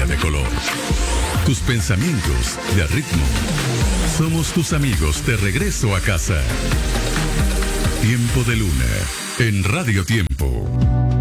cambia de color. Tus pensamientos de ritmo. Somos tus amigos de regreso a casa. Tiempo de Luna en Radio Tiempo.